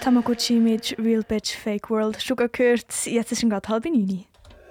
Tamagotchi mit Real Bitch Fake World. Schon gehört, jetzt ist es gerade 8:30.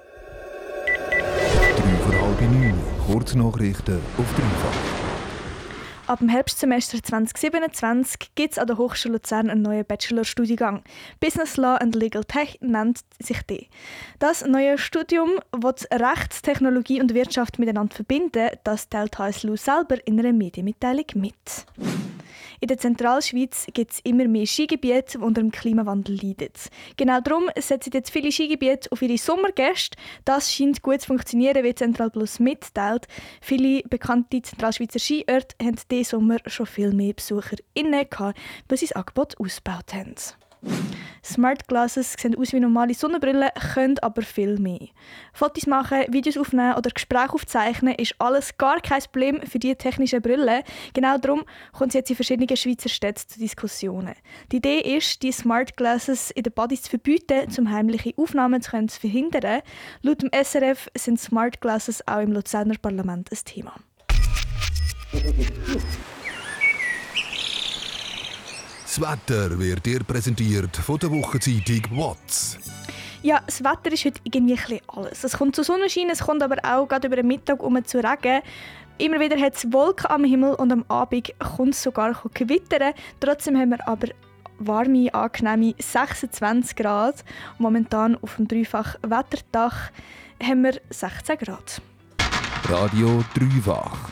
8:03, Kurznachrichten auf Dreifach. Ab dem Herbstsemester 2027 gibt es an der Hochschule Luzern einen neuen Bachelorstudiengang. Business Law and Legal Tech nennt sich der. Das neue Studium will Rechts, Technologie und Wirtschaft miteinander verbinden. Das teilt HSLU selber in einer Medienmitteilung mit. In der Zentralschweiz gibt es immer mehr Skigebiete, die unter dem Klimawandel leiden. Genau darum setzen jetzt viele Skigebiete auf ihre Sommergäste. Das scheint gut zu funktionieren, wie Central Plus mitteilt. Viele bekannte Zentralschweizer Skiorte haben diesen Sommer schon viel mehr BesucherInnen gehabt, weil sie das Angebot ausgebaut haben. Smart Glasses sehen aus wie normale Sonnenbrillen, können aber viel mehr. Fotos machen, Videos aufnehmen oder Gespräche aufzeichnen ist alles gar kein Problem für diese technischen Brillen. Genau darum kommt sie jetzt in verschiedenen Schweizer Städten zu Diskussionen. Die Idee ist, die Smart Glasses in den Buddies zu verbieten, um heimliche Aufnahmen zu verhindern. Laut dem SRF sind Smart Glasses auch im Luzerner Parlament ein Thema. Das Wetter wird dir präsentiert von der Wochenzeitung WATZ. Ja, das Wetter ist heute irgendwie ein bisschen alles. Es kommt zu Sonnenschein, es kommt aber auch gerade über den Mittag zu Regen. Immer wieder hat es Wolken am Himmel und am Abend kommt es sogar gewittern. Trotzdem haben wir aber warme, angenehme 26 Grad. Momentan auf dem dreifach Wetterdach haben wir 16 Grad. Radio Dreifach.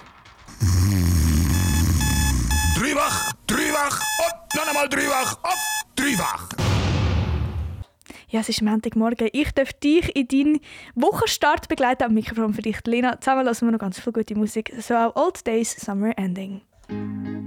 Dreifach und noch einmal Dreifach und Dreifach. Ja, es ist Montagmorgen. Ich darf dich in deinen Wochenstart begleiten. Am Mikrofon für dich, Lena. Zusammen hören wir noch ganz viel gute Musik. So auch Old Days, Summer Ending.